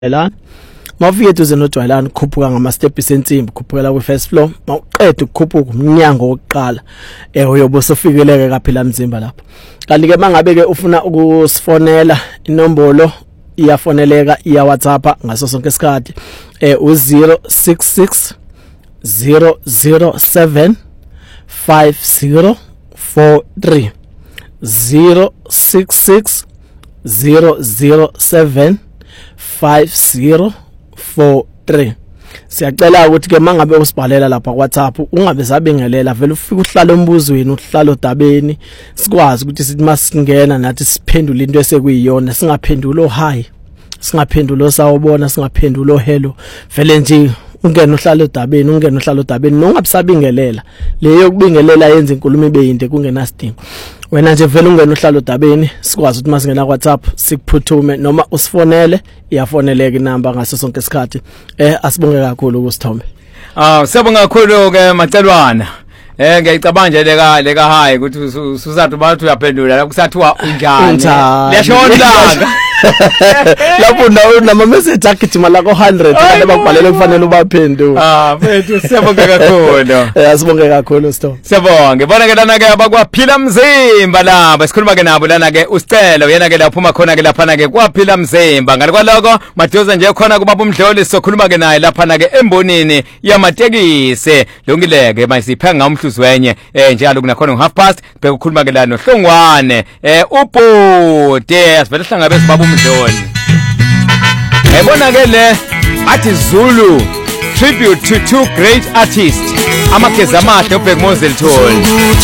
Jwayelani mawufika eduze noJwayelani khuphuka ngama steps ensimbi khuphukela ku first floor mawuqeda ukukhuphuka umnyango wokuqala uyobe usofikeleke kaphela mzimba lapho kanti ke mangabe ke ufuna ukusifonela inombolo iyafoneleka iya WhatsApp ngaso sonke isikhathi u066 007 5043 066 007 5043. Siyacela ukuthi ke mangabe usibhalela lapha WhatsApp ungabe sabingelela vele ufike uhlala embuzweni uhlala odabeni sikwazi ukuthi sithi masingena nathi siphendule into esekuyiyona singaphendula hi singaphendula sawubona singaphendula hello vele nje ungena uhlala odabeni nongabisabingelela leyo kubingelela yenza inkulumo ibe yinde kungenasidingo wena nje vele ungena uhlala odabeni sikwazi ukuthi masingena WhatsApp sikuphuthume noma usifonele iyafoneleka inamba ngaso sonke isikhathi asibonge kakhulu ukusithombe siyabonga kakhulu ke Macelwana ngiyacabanga nje leka hayi ukuthi usathi bathi uyaphendula la kusathiwa unjani liyashonlanga lapho nama message agijima la ko 100 kanti bakubhalele kufanele ubaphendule mfethu siyabonga kakhulu sibonge kakhulu Sithombe siyabonga bona ke lana ke abakwaphila mzimba laba sikhuluma ke nabo lana ke usicelo yena ke laphuma khona ke lapha na ke kwaphila mzimba ngale kwaloko madoza nje khona kubaba umdloli sokhuluma ke naye lapha na ke embonini yamatekisi longileke mayisipha ngamhluzi wenye njalo kunakhona ngo-1:30 bheka ukukhuluma ke la nohlongwane ubhude asivele hlangabe sibaba umdloli ebona ke le athi Zulu tribute to two great artists amageza amahle uBheki Moses Tholi